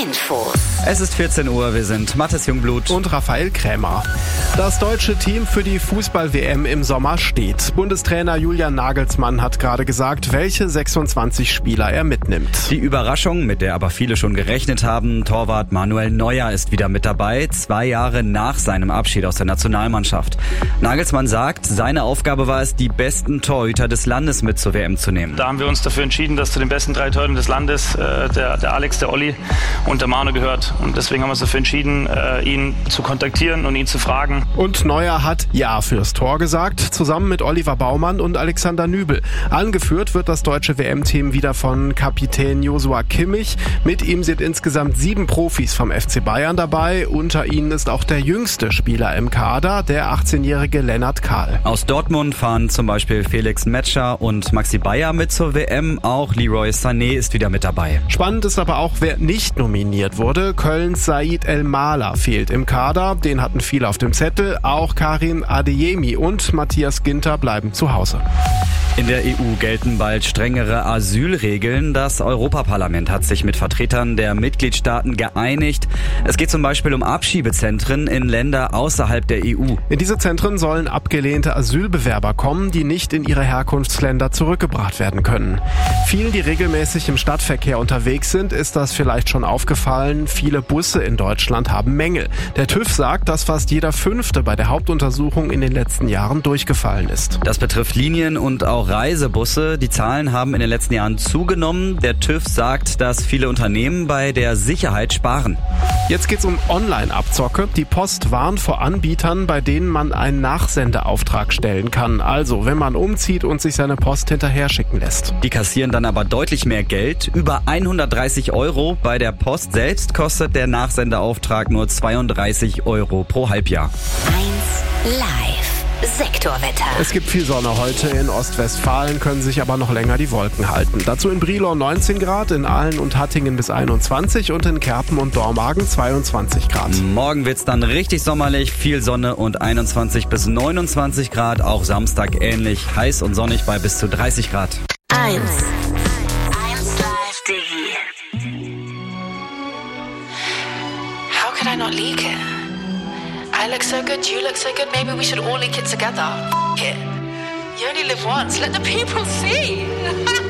Infos. Es ist 14 Uhr, wir sind Mathis Jungblut und Raphael Krämer. Das deutsche Team für die Fußball-WM im Sommer steht. Bundestrainer Julian Nagelsmann hat gerade gesagt, welche 26 Spieler er mitnimmt. Die Überraschung, mit der aber viele schon gerechnet haben, Torwart Manuel Neuer ist wieder mit dabei, 2 Jahre nach seinem Abschied aus der Nationalmannschaft. Nagelsmann sagt, seine Aufgabe war es, die besten Torhüter des Landes mit zur WM zu nehmen. Da haben wir uns dafür entschieden, dass zu den besten 3 Torhütern des Landes der Alex, der Olli und der Manu gehört. Und deswegen haben wir uns dafür entschieden, ihn zu kontaktieren und ihn zu fragen. Und Neuer hat Ja fürs Tor gesagt, zusammen mit Oliver Baumann und Alexander Nübel. Angeführt wird das deutsche WM-Team wieder von Kapitän Joshua Kimmich. Mit ihm sind insgesamt 7 Profis vom FC Bayern dabei. Unter ihnen ist auch der jüngste Spieler im Kader, der 18-jährige Lennart Kahl. Aus Dortmund fahren zum Beispiel Felix Metscher und Maxi Bayer mit zur WM. Auch Leroy Sané ist wieder mit dabei. Spannend ist aber auch, wer nicht nominiert wurde. Kölns Said El-Mala fehlt im Kader. Den hatten viele auf dem Zettel. Auch Karim Adeyemi und Matthias Ginter bleiben zu Hause. In der EU gelten bald strengere Asylregeln. Das Europaparlament hat sich mit Vertretern der Mitgliedstaaten geeinigt. Es geht zum Beispiel um Abschiebezentren in Länder außerhalb der EU. In diese Zentren sollen abgelehnte Asylbewerber kommen, die nicht in ihre Herkunftsländer zurückgebracht werden können. Vielen, die regelmäßig im Stadtverkehr unterwegs sind, ist das vielleicht schon aufgefallen. Viele Busse in Deutschland haben Mängel. Der TÜV sagt, dass fast jeder 5. bei der Hauptuntersuchung in den letzten Jahren durchgefallen ist. Das betrifft Linien und auch Reisebusse. Die Zahlen haben in den letzten Jahren zugenommen. Der TÜV sagt, dass viele Unternehmen bei der Sicherheit sparen. Jetzt geht's um Online-Abzocke. Die Post warnt vor Anbietern, bei denen man einen Nachsendeauftrag stellen kann. Also, wenn man umzieht und sich seine Post hinterher schicken lässt. Die kassieren dann aber deutlich mehr Geld, über 130 €. Bei der Post selbst kostet der Nachsendeauftrag nur 32 € pro Halbjahr. 1 Live. Sektorwetter. Es gibt viel Sonne heute. In Ostwestfalen können sich aber noch länger die Wolken halten. Dazu in Brilon 19 Grad, in Aalen und Hattingen bis 21 und in Kerpen und Dormagen 22 Grad. Morgen wird's dann richtig sommerlich, viel Sonne und 21 bis 29 Grad. Auch Samstag ähnlich, heiß und sonnig bei bis zu 30 Grad. 1 Live Digi. How could I not leak it? I look so good, you look so good, maybe we should all leak it together. F it. You only live once, let the people see.